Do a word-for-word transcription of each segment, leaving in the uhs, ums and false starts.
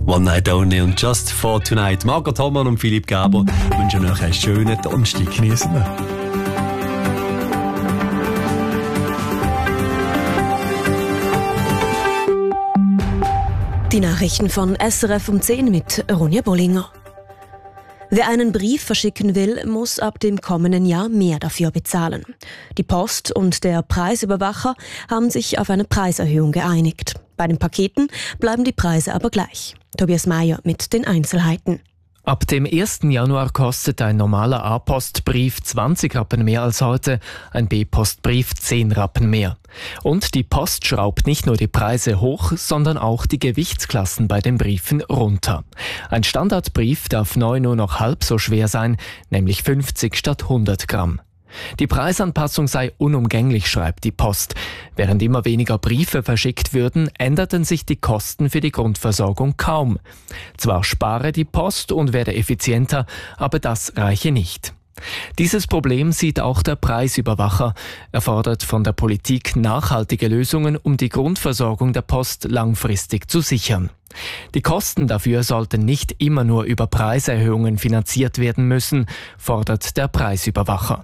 One Night Only und Just for Tonight. Margot Hoffmann und Philipp Gaber wünschen euch einen schönen Donnerstag. Genießen wir. Die Nachrichten von S R F um zehn mit Ronja Bollinger. Wer einen Brief verschicken will, muss ab dem kommenden Jahr mehr dafür bezahlen. Die Post und der Preisüberwacher haben sich auf eine Preiserhöhung geeinigt. Bei den Paketen bleiben die Preise aber gleich. Tobias Meyer mit den Einzelheiten. Ab dem ersten Januar kostet ein normaler A-Postbrief zwanzig Rappen mehr als heute, ein B-Postbrief zehn Rappen mehr. Und die Post schraubt nicht nur die Preise hoch, sondern auch die Gewichtsklassen bei den Briefen runter. Ein Standardbrief darf neu nur noch halb so schwer sein, nämlich fünfzig statt hundert Gramm. Die Preisanpassung sei unumgänglich, schreibt die Post. Während immer weniger Briefe verschickt würden, änderten sich die Kosten für die Grundversorgung kaum. Zwar spare die Post und werde effizienter, aber das reiche nicht. Dieses Problem sieht auch der Preisüberwacher. Er fordert von der Politik nachhaltige Lösungen, um die Grundversorgung der Post langfristig zu sichern. Die Kosten dafür sollten nicht immer nur über Preiserhöhungen finanziert werden müssen, fordert der Preisüberwacher.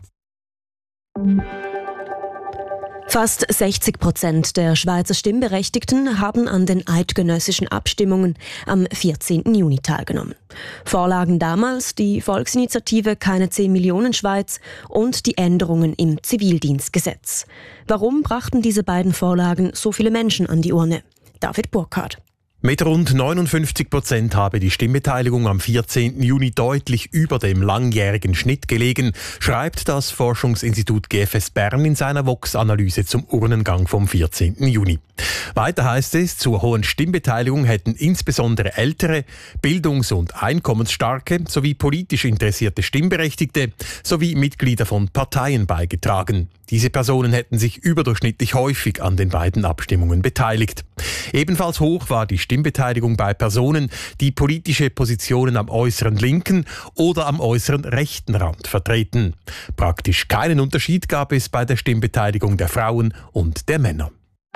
Fast sechzig Prozent der Schweizer Stimmberechtigten haben an den eidgenössischen Abstimmungen am vierzehnten Juni teilgenommen. Vorlagen damals die Volksinitiative Keine zehn Millionen Schweiz und die Änderungen im Zivildienstgesetz. Warum brachten diese beiden Vorlagen so viele Menschen an die Urne? David Burkhardt. Mit rund neunundfünfzig Prozent habe die Stimmbeteiligung am vierzehnten Juni deutlich über dem langjährigen Schnitt gelegen, schreibt das Forschungsinstitut G F S Bern in seiner Vox-Analyse zum Urnengang vom vierzehnten Juni. Weiter heißt es, zur hohen Stimmbeteiligung hätten insbesondere ältere, bildungs- und einkommensstarke sowie politisch interessierte Stimmberechtigte sowie Mitglieder von Parteien beigetragen. Diese Personen hätten sich überdurchschnittlich häufig an den beiden Abstimmungen beteiligt. Ebenfalls hoch war die Stimmbeteiligung bei Personen, die politische Positionen am äußeren linken oder am äußeren rechten Rand vertreten. Praktisch keinen Unterschied gab es bei der Stimmbeteiligung der Frauen und der Männer.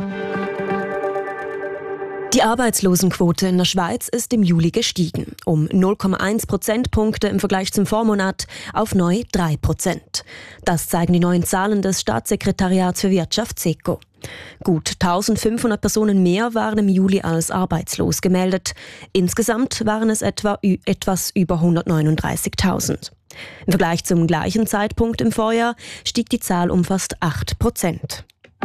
Die Arbeitslosenquote in der Schweiz ist im Juli gestiegen, um null Komma eins Prozentpunkte im Vergleich zum Vormonat auf neu drei Prozent. Das zeigen die neuen Zahlen des Staatssekretariats für Wirtschaft SECO. Gut eintausendfünfhundert Personen mehr waren im Juli als arbeitslos gemeldet. Insgesamt waren es etwa ü- etwas über hundertneununddreißigtausend. Im Vergleich zum gleichen Zeitpunkt im Vorjahr stieg die Zahl um fast acht Prozent.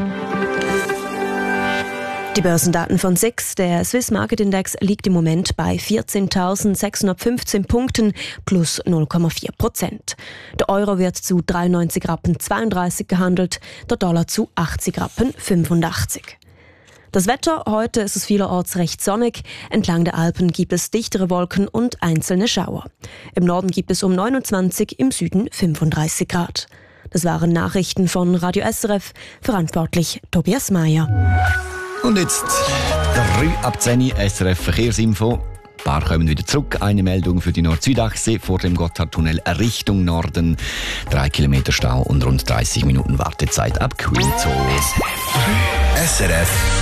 Die Börsendaten von S I X, der Swiss Market Index, liegt im Moment bei vierzehntausendsechshundertfünfzehn Punkten plus null Komma vier Prozent. Der Euro wird zu dreiundneunzig Rappen zweiunddreißig gehandelt, der Dollar zu achtzig Rappen fünfundachtzig. Das Wetter, heute ist es vielerorts recht sonnig. Entlang der Alpen gibt es dichtere Wolken und einzelne Schauer. Im Norden gibt es um neunundzwanzig, im Süden fünfunddreißig Grad. Das waren Nachrichten von Radio S R F, verantwortlich Tobias Meyer. Und jetzt drei ab zehn S R F Verkehrsinfo. Ein paar kommen wieder zurück. Eine Meldung für die Nord-Süd-Achse vor dem Gotthardtunnel Richtung Norden. Drei Kilometer Stau und rund dreißig Minuten Wartezeit ab Queenzoll. S R F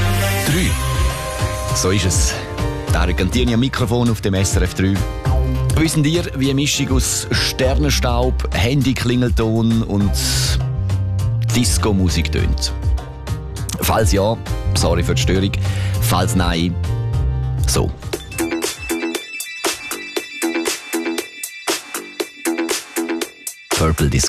drei. So ist es. Dario Cantini am Mikrofon auf dem S R F drei. Wissen ihr, wie eine Mischung aus Sternenstaub, Handy-Klingelton und Disco-Musik tönt? Falls ja, sorry für die Störung. Falls nein, so. Purple Disco.